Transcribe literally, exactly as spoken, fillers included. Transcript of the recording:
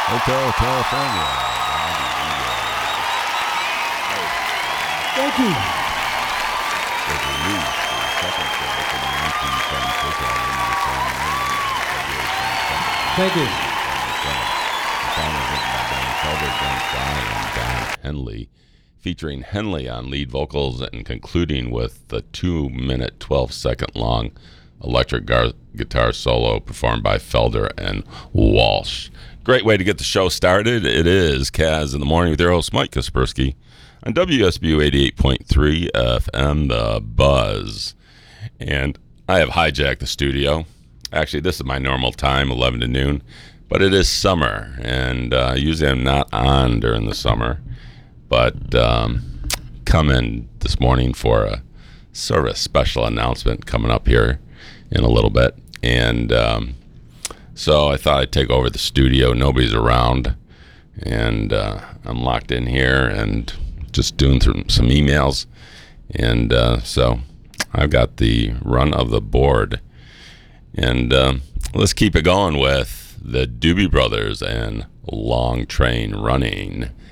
Hotel California. Thank you. Was released the second service in the nineteen seventy-six album, The Song Name, on February twenty-second. Thank you. The song was written by Don Felder, Glenn Frey, and Don Henley, featuring Henley on lead vocals and concluding with the two minute, twelve second long electric gar- guitar solo performed by Felder and Walsh. Great way to get the show started. It is Kaz in the Morning with your host, Mike Kaspersky, on W S B U eighty-eight point three F M, The Buzz. And I have hijacked the studio. Actually, this is my normal time, eleven to noon, but it is summer, and uh, usually I'm not on during the summer, but um, come in this morning for a sort of a special announcement coming up here in a little bit. And um, so I thought I'd take over the studio. Nobody's around, and uh, I'm locked in here and just doing some, some emails. And uh, so I've got the run of the board. And um, let's keep it going with the Doobie Brothers and Long Train Running.